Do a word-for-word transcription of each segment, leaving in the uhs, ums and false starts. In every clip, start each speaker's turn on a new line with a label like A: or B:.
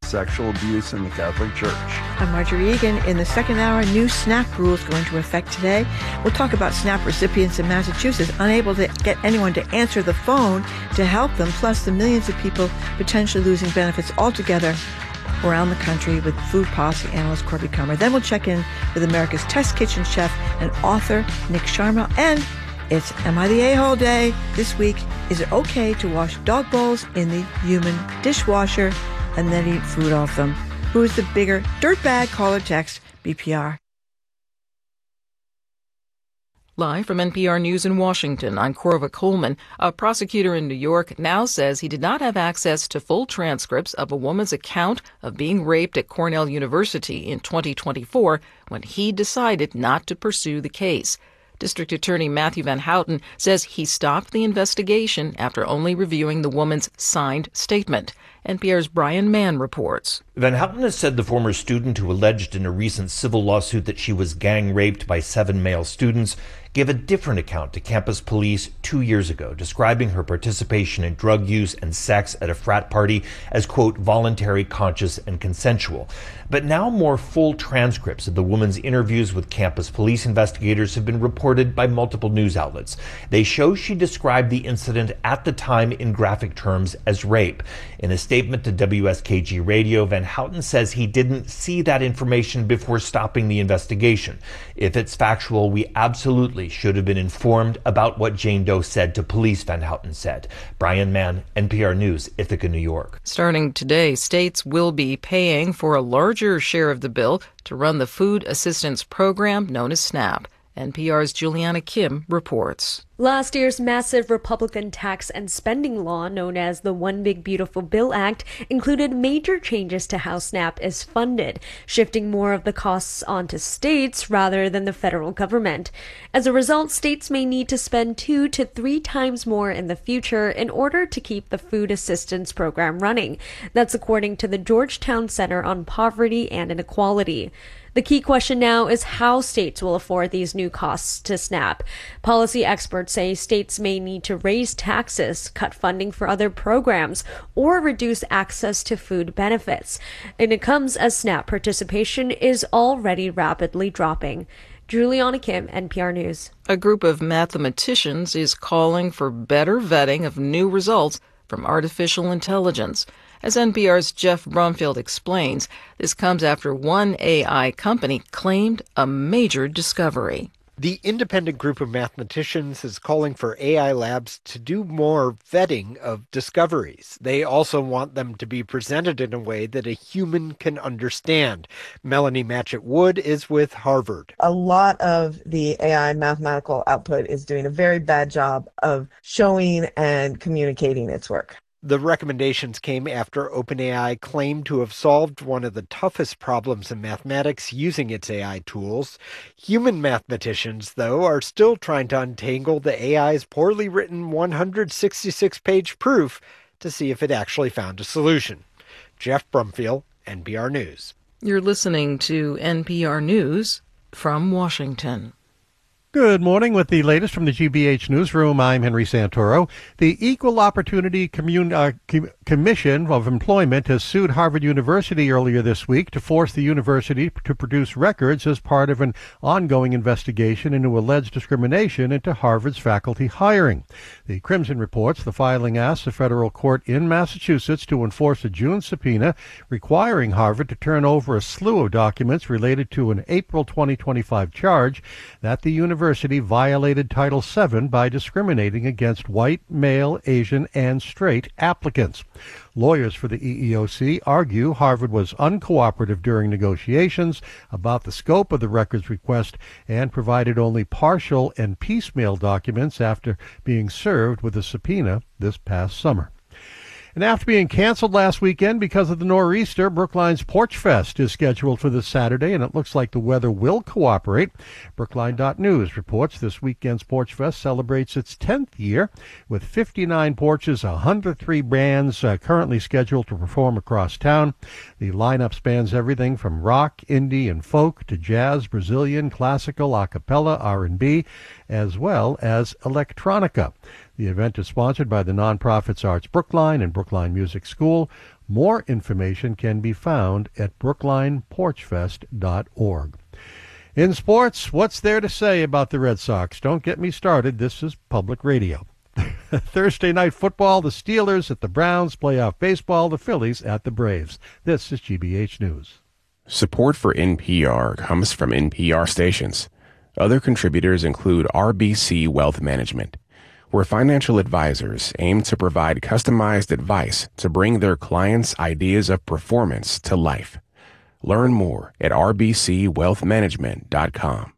A: sexual abuse in the Catholic Church.
B: I'm Marjorie Egan. In the second hour, new SNAP rules go into effect today. We'll talk about SNAP recipients in Massachusetts unable to get anyone to answer the phone to help them, plus the millions of people potentially losing benefits altogether around the country with food policy analyst Corby Comer. Then we'll check in with America's Test Kitchen chef and author Nick Sharma. And it's Am I the A-Hole Day this week. Is it okay to wash dog bowls in the human dishwasher and then eat food off them? Who is the bigger dirtbag? Call or text B P R.
C: Live from N P R News in Washington, I'm Corva Coleman. A prosecutor in New York now says he did not have access to full transcripts of a woman's account of being raped at Cornell University in twenty twenty-four when he decided not to pursue the case. District Attorney Matthew Van Houten says he stopped the investigation after only reviewing the woman's signed statement. N P R's Brian Mann reports.
D: Van Houten has said the former student who alleged in a recent civil lawsuit that she was gang raped by seven male students gave a different account to campus police two years ago, describing her participation in drug use and sex at a frat party as, quote, voluntary, conscious, and consensual. But now more full transcripts of the woman's interviews with campus police investigators have been reported by multiple news outlets. They show she described the incident at the time in graphic terms as rape. In a statement to W S K G Radio, Van Houten says he didn't see that information before stopping the investigation. If it's factual, we absolutely should have been informed about what Jane Doe said to police, Van Houten said. Brian Mann, N P R News, Ithaca, New York.
C: Starting today, states will be paying for a larger share of the bill to run the food assistance program known as SNAP. N P R's Juliana Kim reports.
E: Last year's massive Republican tax and spending law, known as the One Big Beautiful Bill Act, included major changes to how SNAP is funded, shifting more of the costs onto states rather than the federal government. As a result, states may need to spend two to three times more in the future in order to keep the food assistance program running. That's according to the Georgetown Center on Poverty and Inequality. The key question now is how states will afford these new costs to SNAP. Policy experts say states may need to raise taxes, cut funding for other programs, or reduce access to food benefits. And it comes as SNAP participation is already rapidly dropping. Juliana Kim, N P R News.
C: A group of mathematicians is calling for better vetting of new results from artificial intelligence. As N P R's Jeff Brumfield explains, this comes after one A I company claimed a major discovery.
F: The independent group of mathematicians is calling for A I labs to do more vetting of discoveries. They also want them to be presented in a way that a human can understand. Melanie Matchett-Wood is with Harvard.
G: A lot of the A I mathematical output is doing a very bad job of showing and communicating its work.
F: The recommendations came after OpenAI claimed to have solved one of the toughest problems in mathematics using its A I tools. Human mathematicians, though, are still trying to untangle the A I's poorly written one hundred sixty-six page proof to see if it actually found a solution. Jeff Brumfield, N P R News.
C: You're listening to N P R News from Washington.
H: Good morning. With the latest from the G B H Newsroom, I'm Henry Santoro. The Equal Opportunity Commun- uh, Com- Commission of Employment has sued Harvard University earlier this week to force the university to produce records as part of an ongoing investigation into alleged discrimination into Harvard's faculty hiring. The Crimson reports the filing asks a federal court in Massachusetts to enforce a June subpoena requiring Harvard to turn over a slew of documents related to an April twenty twenty-five charge that the university University violated Title seven by discriminating against white, male, Asian, and straight applicants. Lawyers for the E E O C argue Harvard was uncooperative during negotiations about the scope of the records request and provided only partial and piecemeal documents after being served with a subpoena this past summer. And after being canceled last weekend because of the nor'easter, Brookline's Porch Fest is scheduled for this Saturday, and it looks like the weather will cooperate. Brookline dot news reports this weekend's Porch Fest celebrates its tenth year with fifty-nine porches, one hundred three bands uh, currently scheduled to perform across town. The lineup spans everything from rock, indie, and folk to jazz, Brazilian, classical, a cappella, R and B, as well as electronica. The event is sponsored by the nonprofits Arts Brookline and Brookline Music School. More information can be found at brookline porch fest dot org. In sports, what's there to say about the Red Sox? Don't get me started. This is public radio. Thursday night football, the Steelers at the Browns, playoff baseball, the Phillies at the Braves. This is G B H News.
I: Support for N P R comes from N P R stations. Other contributors include R B C Wealth Management, where financial advisors aim to provide customized advice to bring their clients' ideas of performance to life. Learn more at r b c wealth management dot com.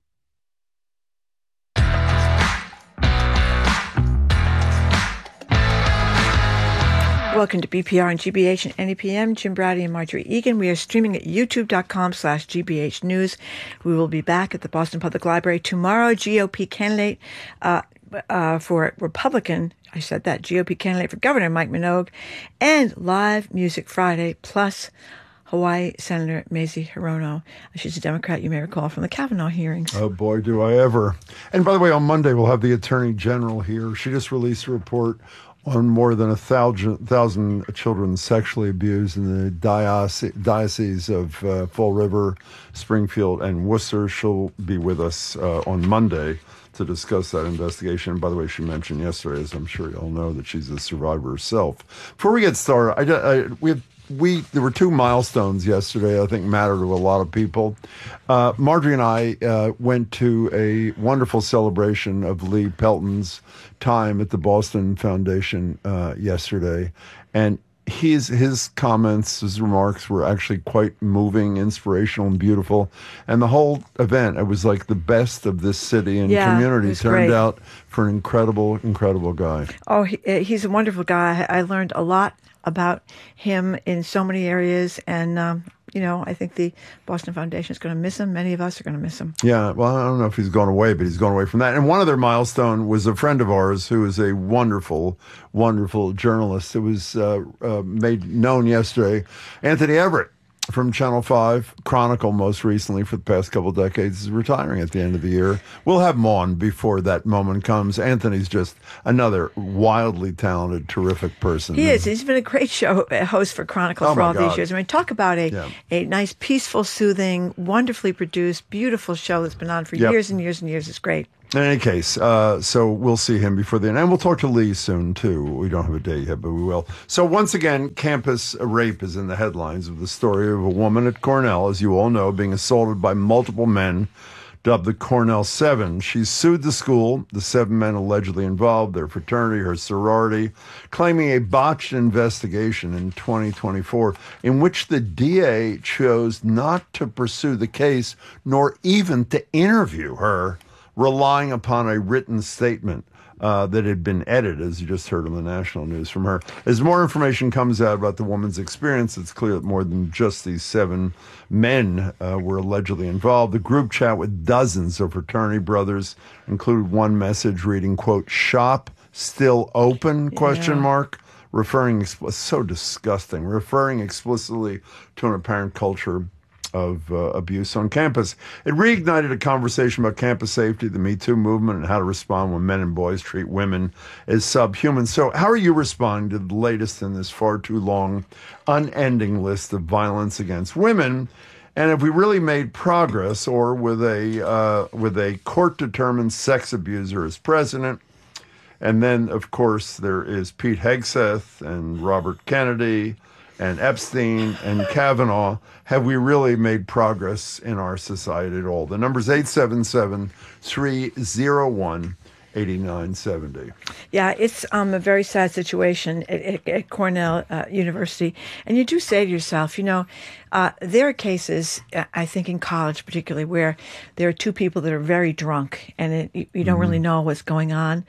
B: Welcome to B P R and G B H and N E P M. Jim Brady and Marjorie Egan. We are streaming at youtube.com slash GBH News. We will be back at the Boston Public Library tomorrow. G O P candidate uh, uh, for Republican, I said that, G O P candidate for Governor Mike Minogue, and Live Music Friday, plus Hawaii Senator Mazie Hirono. She's a Democrat, you may recall, from the Kavanaugh hearings.
A: Oh, boy, do I ever. And by the way, on Monday, we'll have the Attorney General here. She just released a report on more than a thousand, thousand children sexually abused in the diocese, diocese of uh, Fall River, Springfield, and Worcester. She'll be with us uh, on Monday to discuss that investigation. By the way, she mentioned yesterday, as I'm sure you all know, that she's a survivor herself. Before we get started, I, I, we have We there were two milestones yesterday I think matter to a lot of people. Uh, Marjorie and I uh, went to a wonderful celebration of Lee Pelton's time at the Boston Foundation uh, yesterday, and his his comments, his remarks were actually quite moving, inspirational, and beautiful. And the whole event, it was like the best of this city and
B: yeah,
A: community. Turned
B: great.
A: out for an incredible, incredible guy.
B: Oh, he, he's a wonderful guy. I learned a lot about him in so many areas, and um, you know, I think the Boston Foundation is going to miss him. Many of us are going to miss him.
A: Yeah, well, I don't know if he's gone away, but he's gone away from that. And one other milestone was a friend of ours who is a wonderful, wonderful journalist. It was uh, uh, made known yesterday. Anthony Everett from Channel five, Chronicle most recently for the past couple of decades, is retiring at the end of the year. We'll have him on before that moment comes. Anthony's just another wildly talented, terrific person.
B: He is. He's been a great show uh, host for Chronicle
A: Oh,
B: for
A: my
B: all
A: God.
B: these years. I mean, talk about a,
A: Yeah.
B: a nice, peaceful, soothing, wonderfully produced, beautiful show that's been on for
A: Yep.
B: years and years and years. It's great.
A: In any case, uh, so we'll see him before the end. And we'll talk to Lee soon, too. We don't have a date yet, but we will. So once again, campus rape is in the headlines of the story of a woman at Cornell, as you all know, being assaulted by multiple men, dubbed the Cornell Seven. She sued the school, the seven men allegedly involved, their fraternity, her sorority, claiming a botched investigation in twenty twenty-four in which the D A chose not to pursue the case, nor even to interview her, relying upon a written statement uh, that had been edited, as you just heard on the national news from her. As more information comes out about the woman's experience, it's clear that more than just these seven men uh, were allegedly involved. The group chat with dozens of fraternity brothers included one message reading, quote, "Shop still open?" question
B: Yeah.
A: mark. Referring, expl- so disgusting, referring explicitly to an apparent culture of uh, abuse on campus. It reignited a conversation about campus safety, the Me Too movement, and how to respond when men and boys treat women as subhuman. So how are you responding to the latest in this far too long, unending list of violence against women? And have we really made progress, or with a uh, with a court-determined sex abuser as president? And then, of course, there is Pete Hegseth and Robert Kennedy and Epstein and Kavanaugh. Have we really made progress in our society at all? The number's eight seven seven, three oh one, eight nine seven oh.
B: Yeah, it's um, a very sad situation at, at, at Cornell uh, University. And you do say to yourself, you know, uh, there are cases, uh, I think in college particularly, where there are two people that are very drunk and it, you, you don't
A: Mm-hmm.
B: really know what's going on.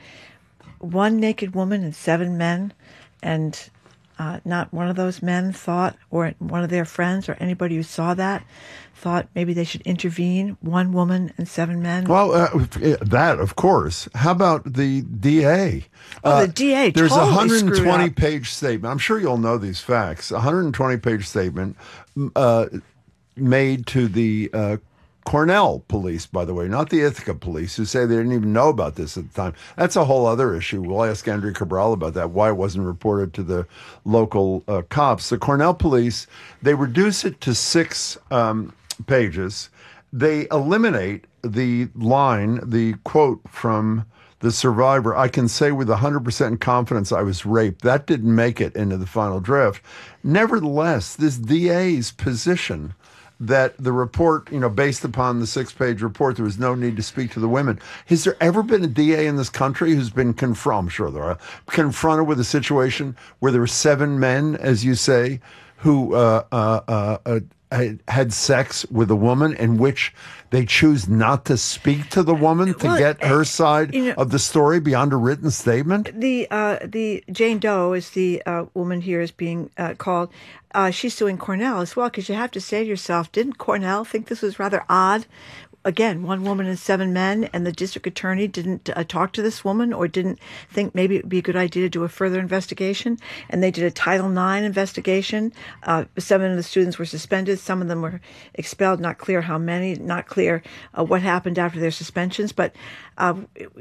B: One naked woman and seven men, and uh, not one of those men thought, or one of their friends or anybody who saw that, thought maybe they should intervene. One woman and seven men.
A: Well, uh, that, of course. How about the D A?
B: Oh, the D A
A: There's a
B: totally
A: one hundred twenty
B: screwed up.
A: page statement. I'm sure you'll know these facts. A one hundred twenty page statement uh, made to the uh, Cornell police, by the way, not the Ithaca police, who say they didn't even know about this at the time. That's a whole other issue. We'll ask Andrea Cabral about that, why it wasn't reported to the local uh, cops. The Cornell police, they reduce it to six um, pages. They eliminate the line, the quote from the survivor, "I can say with one hundred percent confidence I was raped." That didn't make it into the final draft. Nevertheless, this D A's position that the report, you know, based upon the six-page report, there was no need to speak to the women. Has there ever been a D A in this country who's been confronted, I'm sure there are, confronted with a situation where there were seven men, as you say, who uh, uh, uh, uh, had, had sex with a woman in which they choose not to speak to the woman to
B: well,
A: get her side
B: you know,
A: of the story beyond a written statement?
B: The uh, the Jane Doe, is the uh, woman here is being uh, called. Uh, she's suing Cornell as well, because you have to say to yourself, didn't Cornell think this was rather odd? Again, one woman and seven men, and the district attorney didn't uh, talk to this woman or didn't think maybe it would be a good idea to do a further investigation. And they did a Title nine investigation. Uh, seven of the students were suspended. Some of them were expelled. Not clear how many, not clear uh, what happened after their suspensions. But uh,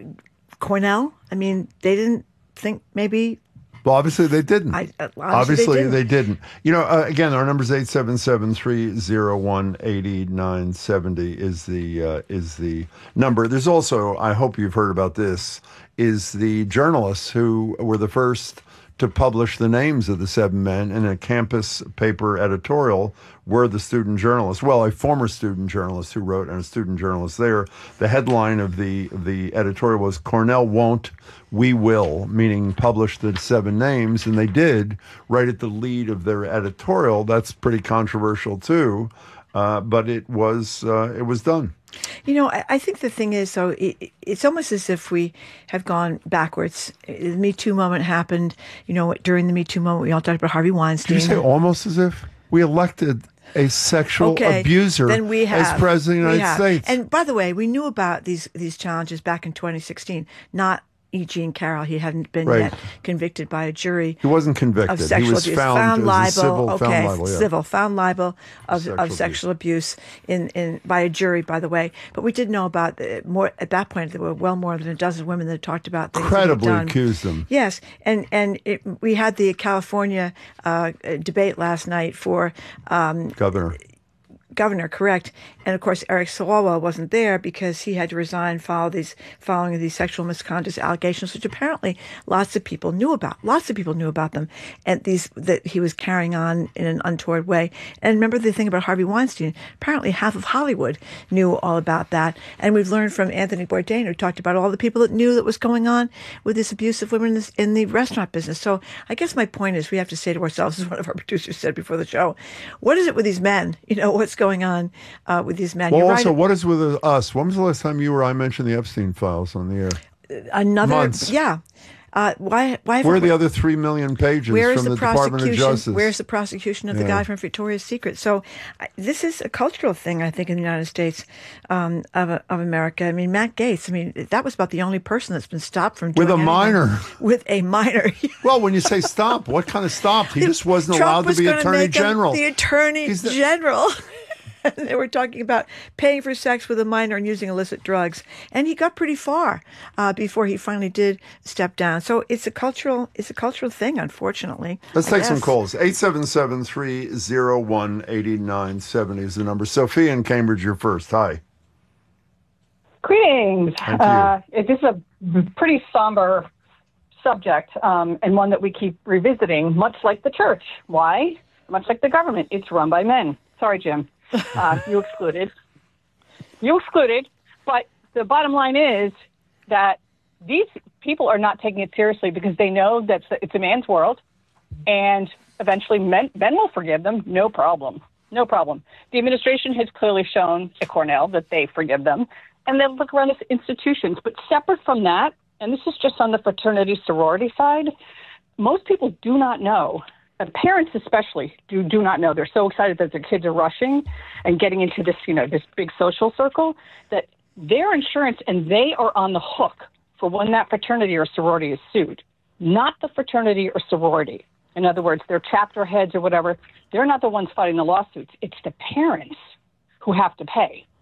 B: Cornell, I mean, they didn't think maybe...
A: Well, obviously they didn't.
B: I, uh, obviously,
A: obviously
B: they didn't.
A: they didn't. You know, uh, again, our number is eight seven seven, three oh one, eight nine seven oh is the uh, is the number. There's also, I hope you've heard about this, is the journalists who were the first to publish the names of the seven men in a campus paper editorial were the student journalists. Well, a former student journalist who wrote, and a student journalist there. The headline of the the editorial was "Cornell won't, we will," meaning publish the seven names, and they did right at the lead of their editorial. That's pretty controversial too, uh, but it was uh, it was done.
B: You know, I, I think the thing is, though, it, it's almost as if we have gone backwards. The Me Too moment happened, you know, during the Me Too moment, we all talked about Harvey Weinstein.
A: Did you say almost as if? We elected a sexual
B: okay,
A: abuser
B: then we have,
A: as president of the
B: we
A: United
B: have.
A: States.
B: And by the way, we knew about these these challenges back in twenty sixteen, not E. Jean Carroll. He hadn't been
A: Right.
B: yet convicted by a jury.
A: He wasn't convicted.
B: Of sexual
A: he was
B: abuse.
A: found,
B: found
A: it was
B: liable.
A: a civil,
B: okay,
A: found liable, yeah.
B: civil, found liable of
A: Sexual
B: of sexual abuse, in, in by a jury. By the way, but we did know about the, more at that point. There were well more than a dozen women that talked about things
A: Credibly
B: that he'd done.
A: accused them.
B: Yes, and and it, we had the California uh, debate last night for um,
A: Governor.
B: Governor, correct. And of course, Eric Swalwell wasn't there because he had to resign follow these, following these sexual misconduct allegations, which apparently lots of people knew about. Lots of people knew about them, and these that he was carrying on in an untoward way. And remember the thing about Harvey Weinstein, apparently half of Hollywood knew all about that. And we've learned from Anthony Bourdain, who talked about all the people that knew that was going on with this abuse of women in, this, in the restaurant business. So I guess my point is we have to say to ourselves, as one of our producers said before the show, what is it with these men? You know, what's going on uh, with these men?
A: Well,
B: You're
A: also,
B: right.
A: what is with us? When was the last time you or I mentioned the Epstein files on the air?
B: Another,
A: Months.
B: yeah. Uh, why? Why?
A: Where are the other three million pages
B: Where is
A: from
B: the,
A: the, Department of
B: prosecution?
A: Justice?
B: Where's the prosecution of the
A: Yeah.
B: guy from Victoria's Secret? So, I, this is a cultural thing, I think, in the United States um, of of America. I mean, Matt Gaetz. I mean, that was about the only person that's been stopped from doing
A: With a
B: anything.
A: minor.
B: With a minor.
A: Well, when you say stop, what kind of stop? He just wasn't
B: Trump
A: allowed
B: was
A: to be
B: gonna
A: Attorney
B: make him
A: General.
B: The Attorney
A: He's the-
B: General. They were talking about paying for sex with a minor and using illicit drugs, and he got pretty far uh, before he finally did step down. So it's a cultural, it's a cultural thing, unfortunately.
A: Let's
B: I
A: take some
B: guess.
A: calls. eight seven seven, three oh one, eight nine seven oh is the number. Sophia in Cambridge, you're first. Hi.
J: Greetings.
A: Thank you.
J: Uh, it- this is a pretty somber subject, um, and one that we keep revisiting, much like the church. Why? Much like the government. It's run by men. Sorry, Jim. Uh, you excluded. You excluded. But the bottom line is that these people are not taking it seriously because they know that it's a man's world, and eventually men, men will forgive them. No problem. No problem. The administration has clearly shown at Cornell that they forgive them, and they look around at institutions. But separate from that, and this is just on the fraternity sorority side, most people do not know. And parents especially do, do not know. They're so excited that their kids are rushing and getting into this, you know, this big social circle that their insurance and they are on the hook for when that fraternity or sorority is sued, not the fraternity or sorority. In other words, their chapter heads or whatever, they're not the ones fighting the lawsuits. It's the parents who have to pay.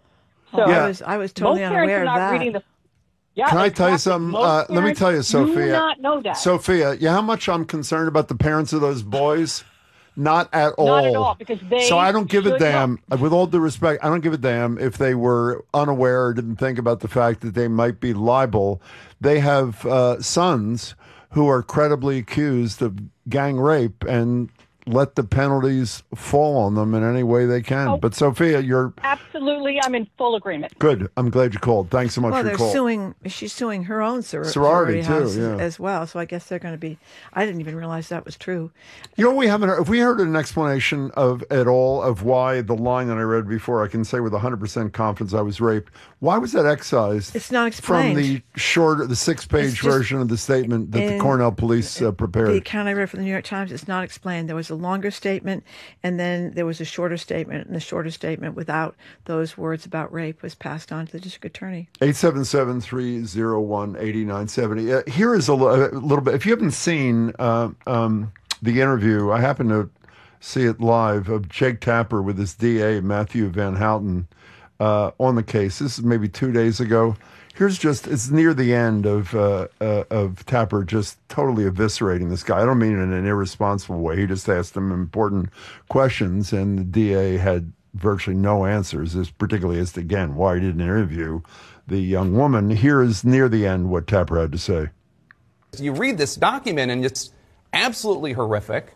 J: So
B: yeah. I was I was totally
J: most
B: unaware
J: parents
B: of
J: are not
B: that.
J: reading the Yeah,
A: Can I
J: exactly.
A: tell you something?
J: Most
A: Uh, let me tell you,
J: parents do
A: Sophia.
J: not know that.
A: Sophia, you know how much I'm concerned about the parents of those boys? Not at all.
J: Not at all, because they
A: So I don't give a
J: should
A: damn. With all due respect, I don't give a damn if they were unaware or didn't think about the fact that they might be liable. They have uh, sons who are credibly accused of gang rape, and let the penalties fall on them in any way they can.
J: Oh,
A: but Sophia, you're
J: absolutely, I'm in full agreement.
A: good. I'm glad you called. Thanks so much
B: well,
A: for
B: they're
A: your call.
B: suing. She's suing her own sor-
A: Sorority,
B: sorority
A: too,
B: house
A: yeah.
B: as well. So I guess they're going to be. I didn't even realize that was true.
A: You know, we haven't heard, if we heard an explanation of at all of why the line that I read before, I can say with one hundred percent confidence I was raped. Why was that excised?
B: It's not explained.
A: From the shorter, the six-page
B: just
A: version of the statement that the
B: in
A: Cornell police uh, prepared.
B: The account I read from the New York Times, it's not explained. There was a longer statement, and then there was a shorter statement, and the shorter statement without those words about rape was passed on to the district attorney.
A: eight seven seven, three oh one, eight nine seven zero. Uh, here is a, l- a little bit. If you haven't seen uh, um, the interview, I happened to see it live, of Jake Tapper with his D A, Matthew Van Houten, uh, on the case. This is maybe two days ago. Here's just, it's near the end of uh, uh, of Tapper just totally eviscerating this guy. I don't mean in an irresponsible way. He just asked him important questions, and the D A had virtually no answers, as particularly as to, again, why he didn't interview the young woman. Here is near the end what Tapper had to say.
K: You read this document, and it's absolutely horrific.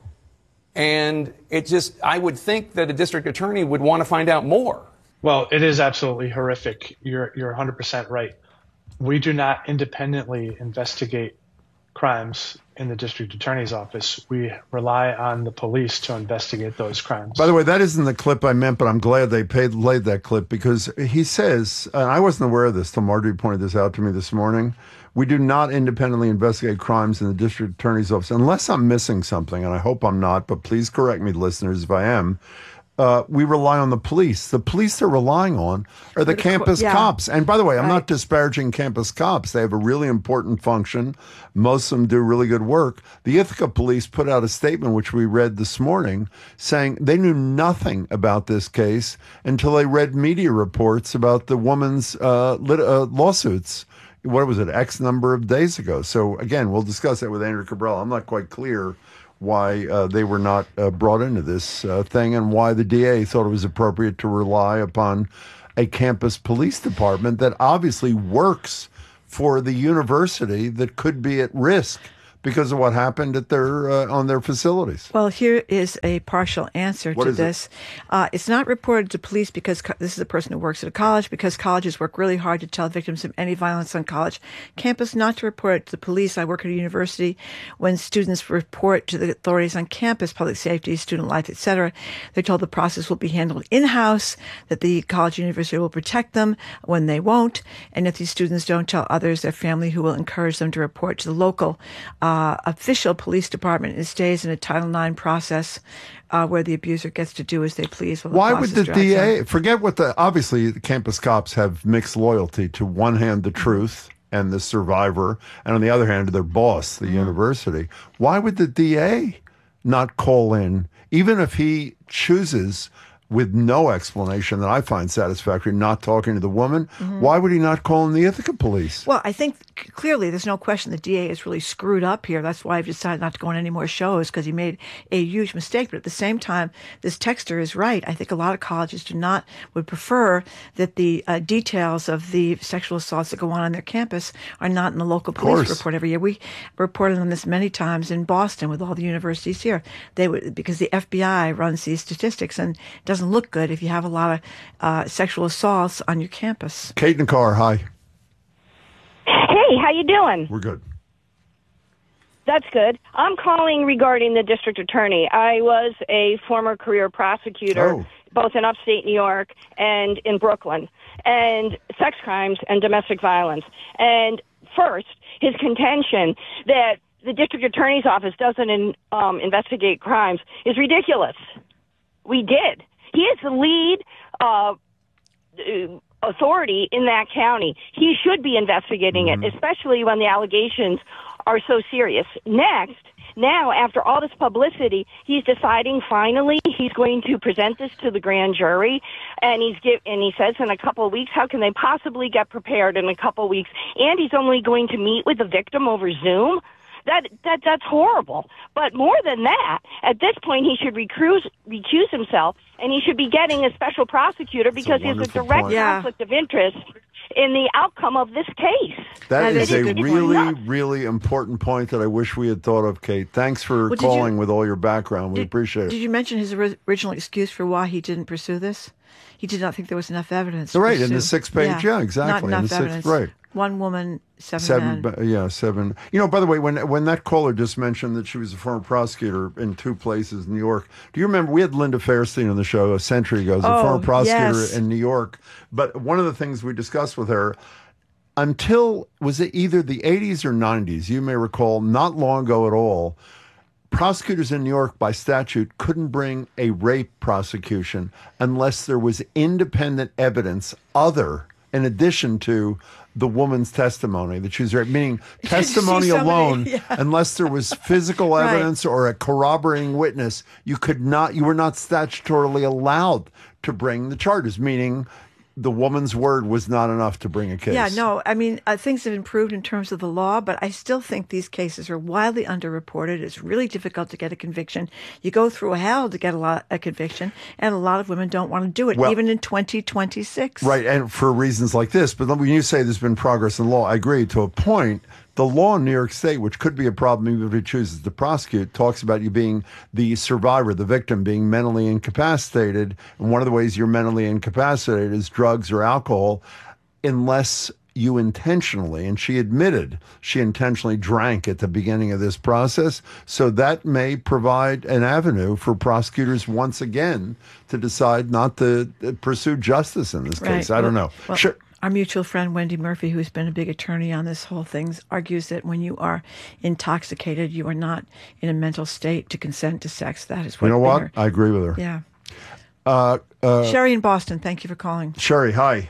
K: And it just, I would think that a district attorney would want to find out more.
L: Well, it is absolutely horrific. You're you're one hundred percent right. We do not independently investigate crimes in the district attorney's office. We rely on the police to investigate those crimes.
A: By the way, that isn't the clip I meant, but I'm glad they paid, laid that clip, because he says, and I wasn't aware of this till Marjorie pointed this out to me this morning, we do not independently investigate crimes in the district attorney's office, unless I'm missing something, and I hope I'm not, but please correct me, listeners, if I am. Uh, we rely on the police. The police they're relying on are the campus
B: yeah.
A: cops. And by the way, I'm
B: Right.
A: not disparaging campus cops. They have a really important function. Most of them do really good work. The Ithaca police put out a statement, which we read this morning, saying they knew nothing about this case until they read media reports about the woman's uh, lit- uh, lawsuits. What was it, X number of days ago? So again, we'll discuss that with Andrew Cabral. I'm not quite clear why uh, they were not uh, brought into this uh, thing, and why the D A thought it was appropriate to rely upon a campus police department that obviously works for the university that could be at risk because of what happened at their uh, on their facilities.
B: Well, here is a partial answer
A: What
B: to
A: is it?
B: this. Uh, it's not reported to police because co- this is a person who works at a college, because colleges work really hard to tell victims of any violence on college campus not to report it to the police. I work at a university. When students report to the authorities on campus, public safety, student life, et cetera, they're told the process will be handled in-house, that the college or university will protect them when they won't, and if these students don't tell others, their family who will encourage them to report to the local uh, official police department. It stays in a Title nine process uh, where the abuser gets to do as they please. While the
A: Why would
B: process
A: the
B: drags
A: D A
B: on.
A: forget what the obviously the campus cops have mixed loyalty to one hand the truth and the survivor, and on the other hand to their boss, the university. Why would the D A not call in, even if he chooses, with no explanation that I find satisfactory, not talking to the woman?
B: Mhm.
A: Why would he not call in the Ithaca police?
B: Well, I think c- clearly there's no question the D A is really screwed up here. That's why I've decided not to go on any more shows, because he made a huge mistake. But at the same time, this texter is right. I think a lot of colleges do not, would prefer that the uh, details of the sexual assaults that go on on their campus are not in the local police
A: course.
B: report every year. We reported on this many times in Boston with all the universities here. They would, because the F B I runs these statistics, and it doesn't look good if you have a lot of uh, sexual assaults on your campus.
A: Kate in the car, hi.
M: Hey, how you doing?
A: We're good.
M: That's good. I'm calling regarding the district attorney. I was a former career prosecutor,
A: Oh.
M: both in upstate New York and in Brooklyn, and sex crimes and domestic violence. And first, his contention that the district attorney's office doesn't in, um, investigate crimes is ridiculous. We did. He is the lead uh, authority in that county. He should be investigating
A: Mm-hmm.
M: it, especially when the allegations are so serious. Next, now, after all this publicity, he's deciding finally he's going to present this to the grand jury, and he's give, and he says in a couple of weeks, how can they possibly get prepared in a couple of weeks? And he's only going to meet with the victim over Zoom. That that that's horrible. But more than that, at this point, he should recuse, recuse himself, and he should be getting a special prosecutor because he has a direct
A: point.
M: conflict of interest in the outcome of this case.
A: That is a
M: It's
A: really,
M: nuts.
A: really important point that I wish we had thought of, Kate. Thanks for
B: Well, did
A: calling
B: you-
A: with all your background. We
B: Did-
A: appreciate it.
B: Did you mention his ori- original excuse for why he didn't pursue this? He did not think there was enough evidence. to
A: Right, in the
B: pursue.
A: sixth page, yeah, exactly,
B: Not
A: in
B: enough
A: the sixth-
B: evidence.
A: right.
B: One woman, seven,
A: Seven,
B: men.
A: ba- yeah, seven. You know, by the way, when when that caller just mentioned that she was a former prosecutor in two places, New York. Do you remember we had Linda Fairstein on the show a century ago as a
B: Oh,
A: former prosecutor
B: yes.
A: in New York? But one of the things we discussed with her, until was it either the eighties or nineties? You may recall, not long ago at all. Prosecutors in New York, by statute, couldn't bring a rape prosecution unless there was independent evidence other, in addition to the woman's testimony that she was raped, meaning testimony
B: somebody-
A: alone,
B: yeah.
A: unless there was physical
B: Right.
A: evidence or a corroborating witness, you could not, you were not statutorily allowed to bring the charges, meaning the woman's word was not enough to bring a case.
B: Yeah, no, I mean, uh, things have improved in terms of the law, but I still think these cases are wildly underreported. It's really difficult to get a conviction. You go through hell to get a, lot, a conviction, and a lot of women don't want to do it,
A: Well-
B: even in twenty twenty-six.
A: Right, and for reasons like this. But when you say there's been progress in law, I agree to a point. The law in New York State, which could be a problem even if he chooses to prosecute, talks about you being the survivor, the victim, being mentally incapacitated. And one of the ways you're mentally incapacitated is drugs or alcohol, unless you intentionally, and she admitted she intentionally drank at the beginning of this process. So that may provide an avenue for prosecutors once again to decide not to uh, pursue justice in this
B: Right.
A: case. I don't
B: Well-
A: know.
B: well,
A: Sure.
B: Our mutual friend Wendy Murphy, who's been a big attorney on this whole thing, argues that when you are intoxicated, you are not in a mental state to consent to sex. That is what.
A: You know what?
B: her-
A: I agree with her.
B: Yeah.
A: Uh, uh,
B: Sherry in Boston, thank you for calling.
A: Sherry, hi.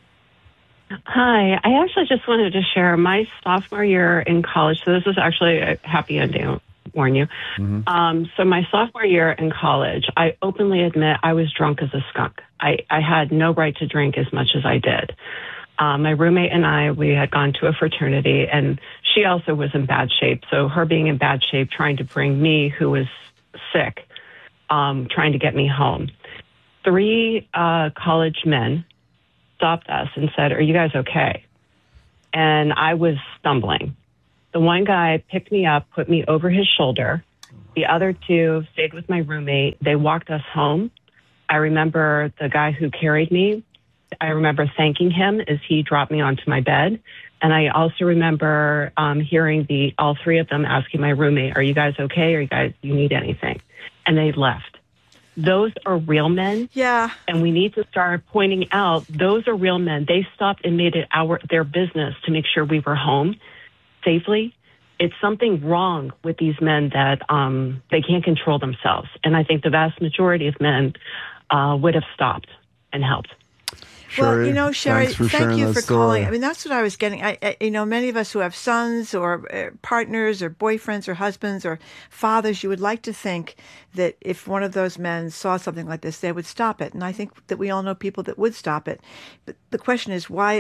N: Hi, I actually just wanted to share my sophomore year in college. So this is actually a happy ending, I'll warn you.
A: Mm-hmm.
N: Um, so my sophomore year in college, I openly admit I was drunk as a skunk. I, I had no right to drink as much as I did. Um, my roommate and I, we had gone to a fraternity, and she also was in bad shape. So her being in bad shape, trying to bring me, who was sick, um, trying to get me home. Three uh, college men stopped us and said, "Are you guys okay?" And I was stumbling. The one guy picked me up, put me over his shoulder. The other two stayed with my roommate. They walked us home. I remember the guy who carried me. I remember thanking him as he dropped me onto my bed. And I also remember um, hearing the all three of them asking my roommate, "Are you guys okay? Are you guys, do you need anything?" And they left. Those are real men.
B: Yeah.
N: And we need to start pointing out those are real men. They stopped and made it our their business to make sure we were home safely. It's something wrong with these men that um, they can't control themselves. And I think the vast majority of men uh, would have stopped and helped.
B: Well, you know, Sherry,
A: thanks for
B: thank
A: sharing
B: you
A: that
B: for
A: story.
B: calling. I mean, that's what I was getting. I, I, you know, many of us who have sons or uh, partners or boyfriends or husbands or fathers, you would like to think that if one of those men saw something like this, they would stop it. And I think that we all know people that would stop it. But the question is, why,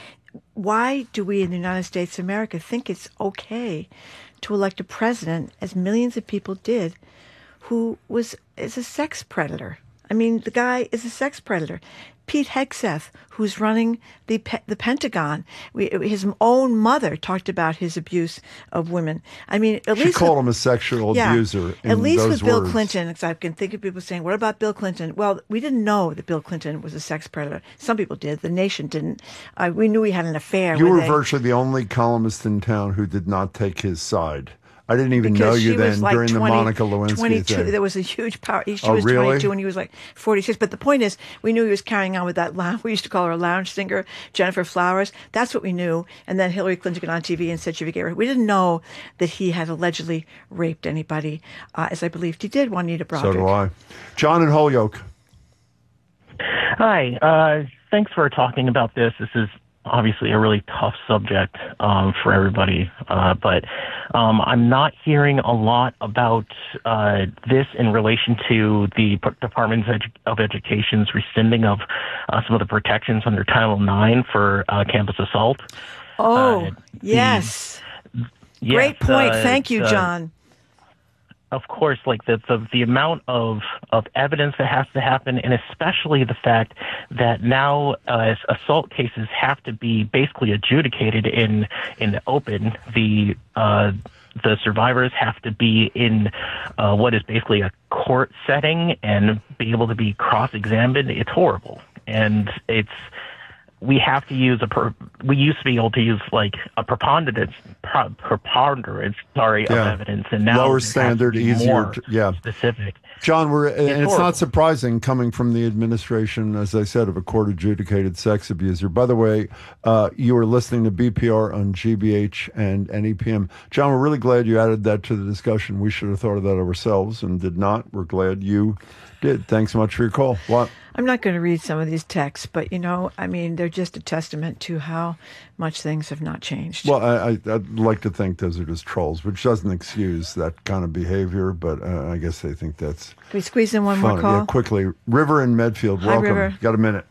B: why do we in the United States of America think it's okay to elect a president, as millions of people did, who was is a sex predator? I mean, the guy is a sex predator. Pete Hegseth, who's running the pe- the Pentagon, we, his own mother talked about his abuse of women. I mean, at
A: She
B: least
A: called
B: with,
A: him a sexual
B: yeah,
A: abuser. In
B: at least
A: those
B: with Bill
A: words.
B: Clinton, because I can think of people saying, "What about Bill Clinton?" Well, we didn't know that Bill Clinton was a sex predator. Some people did. The nation didn't. Uh, we knew he had an affair.
A: You
B: with
A: were
B: a-
A: virtually the only columnist in town who did not take his side. I didn't even
B: because
A: know you
B: she was
A: then
B: like
A: during
B: twenty,
A: the Monica Lewinsky
B: twenty-two.
A: thing.
B: There was a huge power. She
A: Oh,
B: was
A: really?
B: twenty-two and he was like forty-six. But the point is, we knew he was carrying on with that lounge. We used to call her a lounge singer, Jennifer Flowers. That's what we knew. And then Hillary Clinton got on T V and said she would get raped. We didn't know that he had allegedly raped anybody, uh, as I believed he did, Juanita Broderick.
A: So do I. John and Holyoke.
O: Hi. Uh, thanks for talking about this. This is obviously a really tough subject um, for everybody, uh, but um, I'm not hearing a lot about uh, this in relation to the P- Department of, Edu- of Education's rescinding of uh, some of the protections under Title nine for uh, campus assault.
B: Oh,
O: uh,
B: yes.
O: The,
B: Great
O: yes,
B: point.
O: uh,
B: Thank you,
O: uh,
B: John.
O: Of course, like the, the the amount of of evidence that has to happen, and especially the fact that now uh, assault cases have to be basically adjudicated in in the open. The uh, the survivors have to be in uh, what is basically a court setting and be able to be cross-examined. It's horrible, and it's. We have to use a. Per, we used to be able to use like a preponderance, pro, preponderance, sorry,
A: Yeah.
O: of evidence, and now
A: lower
O: it has to
A: standard,
O: be
A: easier,
O: more
A: to, yeah,
O: specific.
A: John, we're and it's,
O: horrible.
A: not surprising coming from the administration, as I said, of a court-adjudicated sex abuser. By the way, uh, you are listening to B P R on G B H and N E P M. John, we're really glad you added that to the discussion. We should have thought of that ourselves and did not. We're glad you did. Thanks so much for your call. What?
B: I'm not going to read some of these texts, but, you know, I mean, they're just a testament to how much things have not changed.
A: Well, I, I, I'd like to think those are just trolls, which doesn't excuse that kind of behavior, but uh, I guess they think that's
B: Can we squeeze in one
A: fun.
B: more call?
A: Yeah, quickly. River in Medfield,
B: Hi,
A: welcome.
B: River.
A: Got a minute.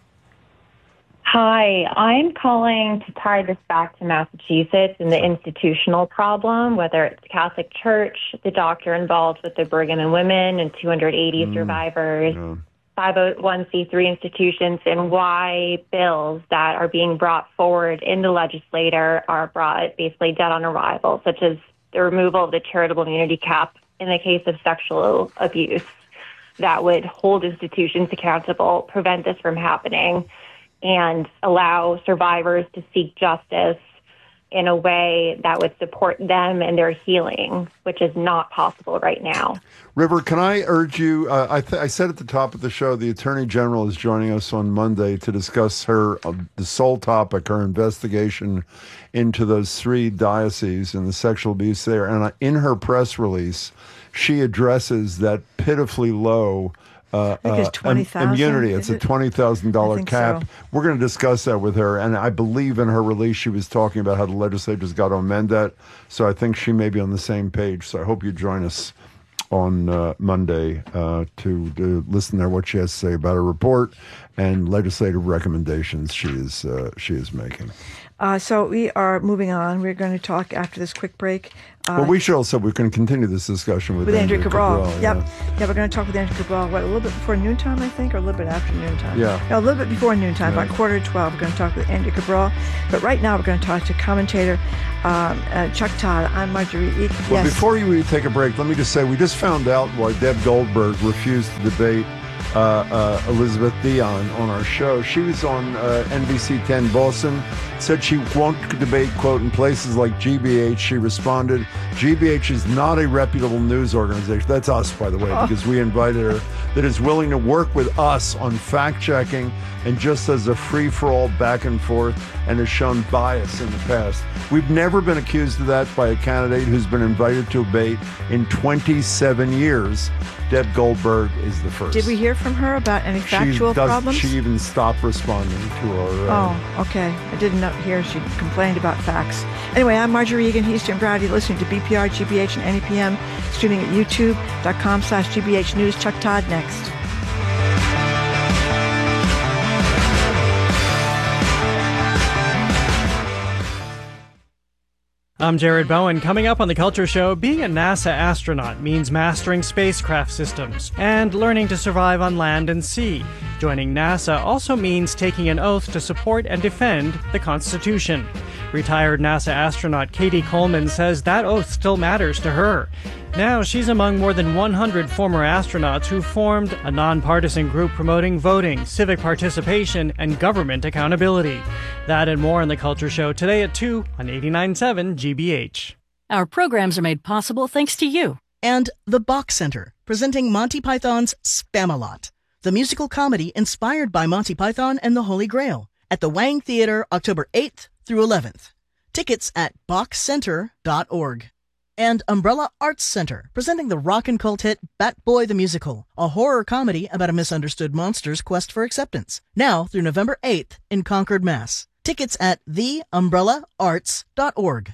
P: Hi, I'm calling to tie this back to Massachusetts and the institutional problem, whether it's the Catholic Church, the doctor involved with the Brigham and Women and two hundred eighty
A: Mm,
P: survivors,
A: yeah.
P: five oh one c three institutions, and why bills that are being brought forward in the legislature are brought basically dead on arrival, such as the removal of the charitable immunity cap in the case of sexual abuse that would hold institutions accountable, prevent this from happening, and allow survivors to seek justice in a way that would support them and their healing, which is not possible right now.
A: River, can I urge you? Uh, I, th- I said at the top of the show, the Attorney General is joining us on Monday to discuss her uh, the sole topic, her investigation into those three dioceses and the sexual abuse there. And uh, in her press release, she addresses that pitifully low Uh,
B: I think it's
A: uh,
B: twenty thousand dollars.
A: immunity. It's
B: Is
A: a
B: it?
A: twenty thousand
B: I
A: dollars
B: think
A: cap.
B: so.
A: We're going to discuss that with her. And I believe in her release, she was talking about how the legislators got to amend that. So I think she may be on the same page. So I hope you join us on uh, Monday uh, to, to listen to what she has to say about her report and legislative recommendations she is uh, she is making.
B: Uh, so we are moving on. We're going to talk after this quick break. Uh,
A: Well, we should also, we can continue this discussion with,
B: with Andrew Cabral.
A: Cabral,
B: Yep.
A: yeah.
B: Yeah, we're going to talk with Andrew Cabral, what, a little bit before noontime, I think, or a little bit after noontime?
A: Yeah.
B: No, a little bit before noontime,
A: Yeah.
B: about quarter to twelve. We're going to talk with Andrew Cabral. But right now, we're going to talk to commentator um, uh, Chuck Todd. I'm Marjorie Eek.
A: Well,
B: Yes.
A: before you take a break, let me just say we just found out why Deb Goldberg refused to debate uh, uh, Elizabeth Dion on our show. She was on uh, N B C ten Boston, said she won't debate, quote, in places like G B H. She responded, G B H is not a reputable news organization. That's us, by the way,
B: Oh.
A: because we invited her, that is willing to work with us on fact-checking and just as a free-for-all back and forth and has shown bias in the past. We've never been accused of that by a candidate who's been invited to debate in twenty-seven years. Deb Goldberg is the first.
B: Did we hear from her about any factual
A: she does,
B: problems?
A: She even stopped responding to our... Uh,
B: Oh, okay. I didn't know, hear she complained about facts. Anyway, I'm Marjorie Egan, he's Jim Browdy, listening to B P R, G B H, and N E P M, streaming at youtube.com slash GBH News. Chuck Todd next.
Q: I'm Jared Bowen. Coming up on The Culture Show, being a NASA astronaut means mastering spacecraft systems and learning to survive on land and sea. Joining NASA also means taking an oath to support and defend the Constitution. Retired NASA astronaut Katie Coleman says that oath still matters to her. Now, she's among more than one hundred former astronauts who formed a nonpartisan group promoting voting, civic participation, and government accountability. That and more on The Culture Show today at two on eighty-nine point seven G B H.
R: Our programs are made possible thanks to you.
S: And the Bach Center, presenting Monty Python's Spam-A-Lot, the musical comedy inspired by Monty Python and the Holy Grail, at the Wang Theater October eighth through eleventh. Tickets at bach center dot org. And Umbrella Arts Center, presenting the rock and cult hit Bat Boy the Musical, a horror comedy about a misunderstood monster's quest for acceptance. Now through November eighth in Concord, Mass. Tickets at the umbrella arts dot org.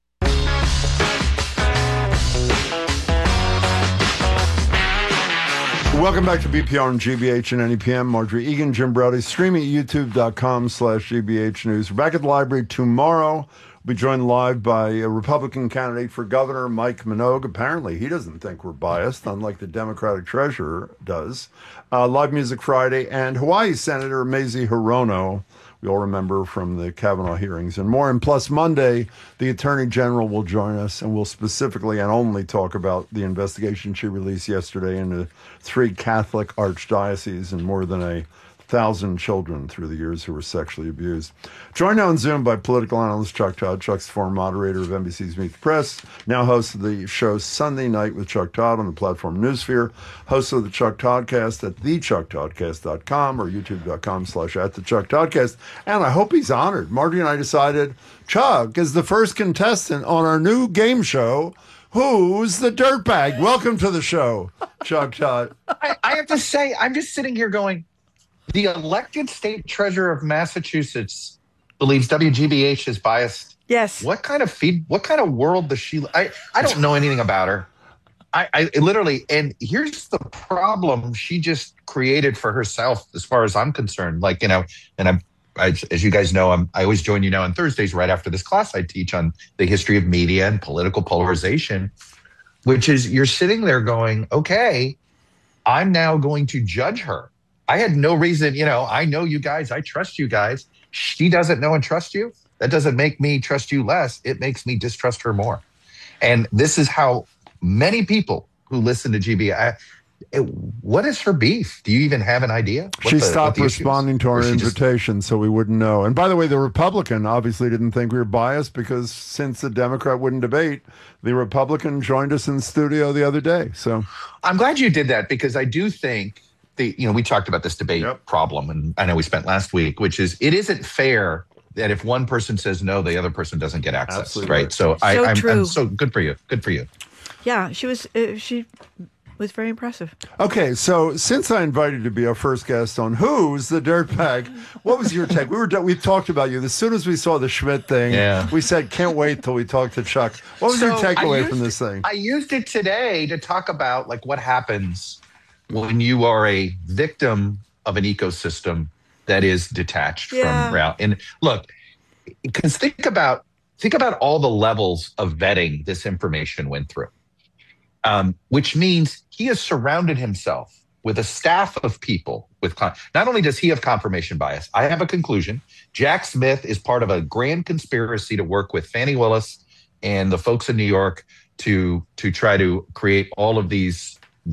A: Welcome back to B P R and G B H and N E P M. Marjorie Egan, Jim Browdy, streaming at youtube.com slash GBH News. We're back at the library tomorrow. We'll be joined live by a Republican candidate for governor, Mike Minogue. Apparently, he doesn't think we're biased, unlike the Democratic treasurer does. Uh, Live Music Friday, and Hawaii Senator Mazie Hirono. We all remember from the Kavanaugh hearings and more. And plus Monday, the Attorney General will join us, and we'll specifically and only talk about the investigation she released yesterday into three Catholic archdioceses and more than a thousand children through the years who were sexually abused. Joined now on Zoom by political analyst Chuck Todd. Chuck's the former moderator of N B C's Meet the Press, now host of the show Sunday Night with Chuck Todd on the platform Newsphere, host of the Chuck Toddcast at the chuck toddcast dot com or youtube.com slash at the Chuck Toddcast. And I hope he's honored. Marty and I decided Chuck is the first contestant on our new game show, Who's the Dirtbag? Welcome to the show, Chuck Todd.
T: I, I have to say, I'm just sitting here going, the elected state treasurer of Massachusetts believes W G B H is biased.
B: Yes.
T: What kind of feed? What kind of world does she? I I don't know anything about her. I, I literally, and here's the problem she just created for herself, as far as I'm concerned. Like, you know, and I'm, I, as you guys know, I'm, I always join you now on Thursdays right after this class I teach on the history of media and political polarization, which is you're sitting there going, okay, I'm now going to judge her. I had no reason, you know, I know you guys, I trust you guys. She doesn't know and trust you. That doesn't make me trust you less. It makes me distrust her more. And this is how many people who listen to G B, I, it, what is her beef? Do you even have an idea? What
A: She
T: the,
A: stopped responding to our invitation, just... so we wouldn't know. And by the way, the Republican obviously didn't think we were biased because since the Democrat wouldn't debate, the Republican joined us in the studio the other day. So
T: I'm glad you did that, because I do think the, you know, we talked about this debate yep. problem, and I know we spent last week, which is it isn't fair that if one person says no, the other person doesn't get access. Absolutely. Right. So, so I, I'm, I'm so good for you. Good for you.
B: Yeah, she was. Uh, she was very impressive.
A: Okay, so since I invited you to be our first guest on Who's the Dirtbag, what was your take? We were we talked about you as soon as we saw the Schmidt thing.
T: Yeah.
A: We said can't wait till we talk to Chuck. What was
T: so
A: your takeaway from
T: it,
A: this thing?
T: I used it today to talk about like what happens when you are a victim of an ecosystem that is detached
B: yeah.
T: from reality. And look, because think about think about all the levels of vetting this information went through, um, which means he has surrounded himself with a staff of people with con- not only does he have confirmation bias, I have a conclusion. Jack Smith is part of a grand conspiracy to work with Fani Willis and the folks in New York to to try to create all of these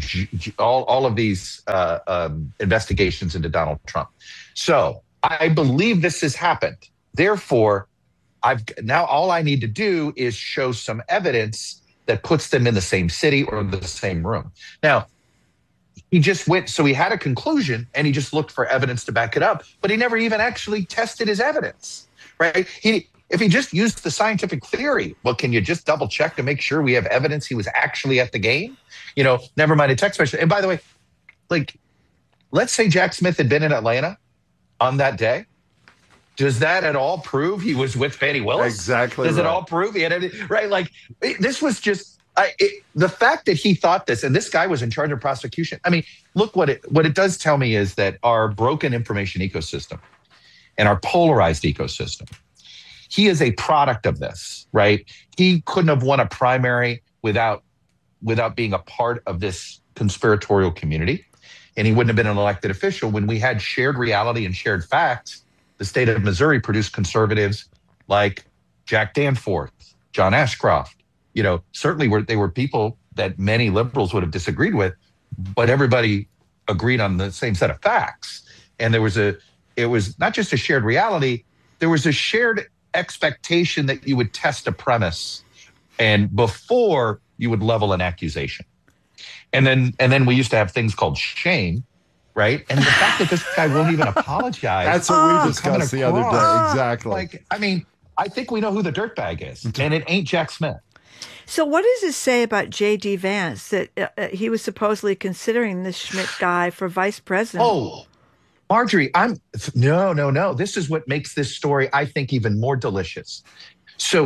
T: all all of these uh, um, investigations into Donald Trump. So I believe this has happened. Therefore, I've now all I need to do is show some evidence that puts them in the same city or the same room. Now, he just went, so he had a conclusion and he just looked for evidence to back it up, but he never even actually tested his evidence, right? He, if he just used the scientific theory, well, can you just double check to make sure we have evidence he was actually at the game? You know, never mind a text message. And by the way, like, let's say Jack Smith had been in Atlanta on that day. Does that at all prove he was with Fani Willis?
A: Exactly.
T: Does
A: right.
T: it all prove he had any, right? Like, it, this was just I, it, the fact that he thought this, and this guy was in charge of prosecution. I mean, look, what it what it does tell me is that our broken information ecosystem and our polarized ecosystem, he is a product of this, right? He couldn't have won a primary without without being a part of this conspiratorial community, and he wouldn't have been an elected official. When we had shared reality and shared facts, the state of Missouri produced conservatives like Jack Danforth, John Ashcroft. You know, certainly were they were people that many liberals would have disagreed with, but everybody agreed on the same set of facts. And there was a, it was not just a shared reality, there was a shared expectation that you would test a premise and before you would level an accusation. And then, and then we used to have things called shame, right? And the fact that this guy won't even apologize.
A: That's what we discussed the other day. Exactly.
T: Like, I mean, I think we know who the dirtbag is, and it ain't Jack Smith.
B: So what does it say about J D. Vance that uh, he was supposedly considering this Schmidt guy for vice president?
T: Oh, Marjorie, I'm no, no, no. This is what makes this story, I think, even more delicious. So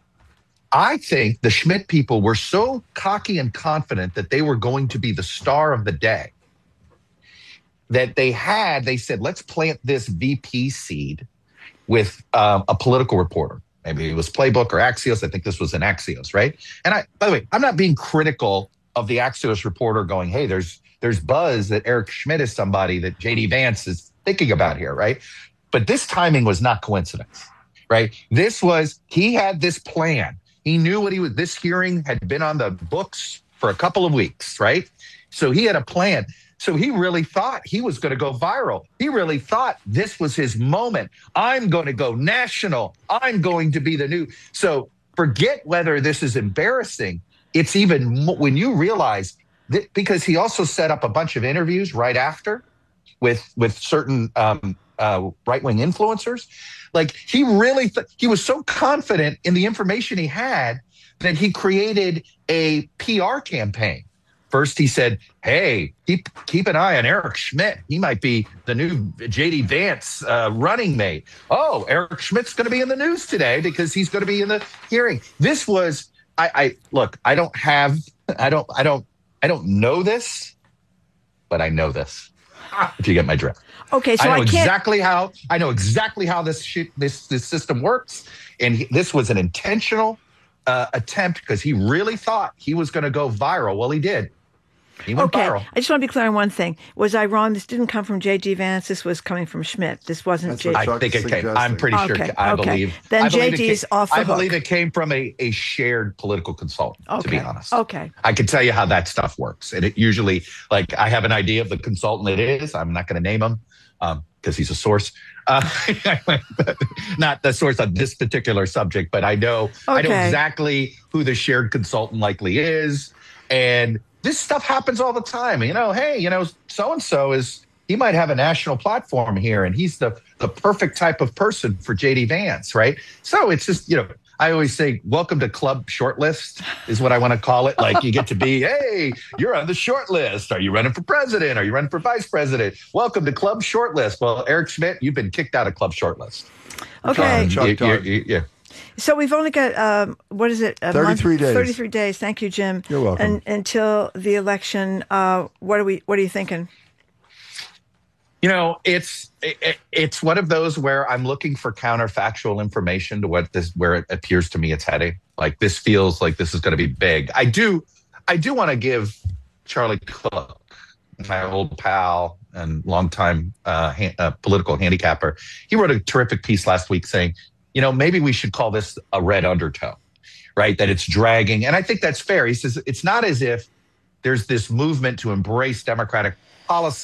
T: I think the Schmidt people were so cocky and confident that they were going to be the star of the day that they had, they said, let's plant this V P seed with um, a political reporter. Maybe it was Playbook or Axios. I think this was an Axios, right? And I, by the way, I'm not being critical of the Axios reporter going, hey, there's there's buzz that Eric Schmidt is somebody that J D Vance is thinking about here, right? But this timing was not coincidence, right? This was, he had this plan. He knew what he was, this hearing had been on the books for a couple of weeks, right? So he had a plan. So he really thought he was going to go viral. He really thought this was his moment. I'm going to go national. I'm going to be the new. So forget whether this is embarrassing. It's even mo- when you realize that, because he also set up a bunch of interviews right after with with certain um, uh, right-wing influencers. Like he really, th- he was so confident in the information he had that he created a P R campaign. First, he said, hey, keep keep an eye on Eric Schmidt. He might be the new J D Vance uh, running mate. Oh, Eric Schmidt's going to be in the news today because he's going to be in the hearing. This was, I, I look, I don't have, I don't, I don't, I don't know this, but I know this. If you get my drift.
B: Okay, so
T: I know
B: I can't...
T: exactly how I know exactly how this shit, this this system works, and he, this was an intentional uh, attempt because he really thought he was going to go viral. Well, he did. He went
B: okay.
T: viral.
B: I just want to be clear on one thing. Was I wrong? This didn't come from J D Vance. This was coming from Schmidt. This wasn't J D.
T: I think it came. I'm pretty sure.
B: Okay,
T: I
B: okay.
T: believe.
B: Then
T: I believe
B: J D's
T: it came,
B: off the
T: I
B: hook.
T: believe it came from a, a shared political consultant,
B: Okay.
T: to be honest.
B: Okay.
T: I can tell you how that stuff works. And it usually, like, I have an idea of the consultant it is. I'm not going to name him because um, he's a source. Uh, not the source on this particular subject, but I know okay. I know exactly who the shared consultant likely is. And this stuff happens all the time. You know, hey, you know, so-and-so is, he might have a national platform here and he's the, the perfect type of person for J D Vance, right? So it's just, you know, I always say, welcome to Club Shortlist is what I want to call it. Like you get to be, hey, you're on the short list. Are you running for president? Are you running for vice president? Welcome to Club Shortlist. Well, Eric Schmidt, you've been kicked out of Club Shortlist.
B: Okay.
T: Um, you, you, you, yeah.
B: So we've only got, um, what is it? A
A: thirty-three
B: month?
A: days.
B: thirty-three days. Thank you, Jim.
A: You're welcome.
B: And, until the election, uh, what are we? What are you thinking?
T: You know, it's it, it's one of those where I'm looking for counterfactual information to what this, where it appears to me it's heading. Like this feels like this is going to be big. I do, I do want to give Charlie Cook, my old pal and longtime uh, ha- uh, political handicapper. He wrote a terrific piece last week saying, you know, maybe we should call this a red undertow, right? That it's dragging. And I think that's fair. He says it's not as if there's this movement to embrace Democratic policy